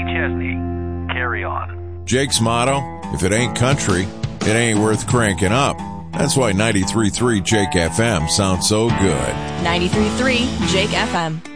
Chesney. Carry on. Jake's motto, if it ain't country, it ain't worth cranking up. That's why 93.3 Jake FM sounds so good. 93.3 Jake FM.